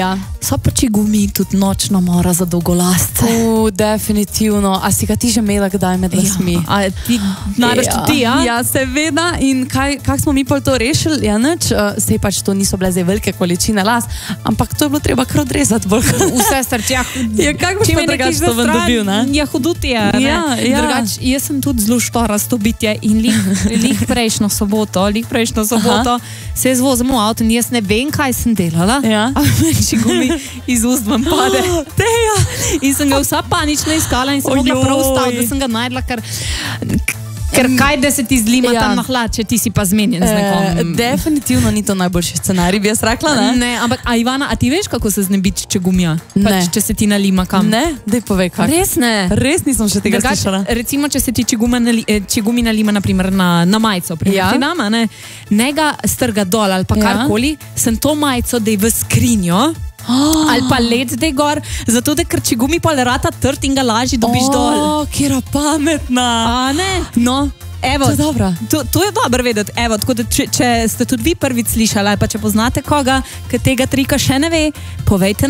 Ja. So pa čigumi tudi nočna mora za dolgolasce. Definitivno. A si ga ti že imela kdaj med lasmi? Ja. A ti naraš tudi, ja? Ja, seveda. In kako smo mi pol to rešili? Ja, nič. Sej pač to niso bile zdaj velike količine las, ampak to je bilo treba kar odrezati bolj. Vse strči. Ja, kako bi pa drugače to ven dobil, ne? Ja, huduti je, ne? Ja. Drugač, jaz sem tudi zelo štorasto bitje in lih prejšnjo soboto se jaz vozim v avto in jaz ne vem, kaj sem delala. Ja. Čigumi iz ust vam pade. Teja! In sem ga vsa panično iskala in sem mogla prav ustaviti, da sem ga najdla, ker kaj, da se ti zlima tam na hlad, če ti si pa zmenjen z nekom. Definitivno ni to najboljši scenarij, bi jaz rekla, ne? Ne, ampak, a Ivana, a ti veš, kako se znebiti čigumija? Ne. Pač, če se ti nalima kam? Ne, daj povej kako. Res ne? Res nisem še tega slišala. Recimo, če se ti čigumi nalima, naprimer, na majico, ne ga strga dol ali pa karkoli, sem to majico dej v skrinjo, ali pa let dej gor, zato da ker čigumi pa rata trd in ga lažje dobiš dol. Kjera pametna. A ne? No, evo, to je dobro. To je dobro vedeti. Evo, tako da če ste tudi vi prvič slišali, ali pa če poznate koga, ki tega trika še ne ve, povejte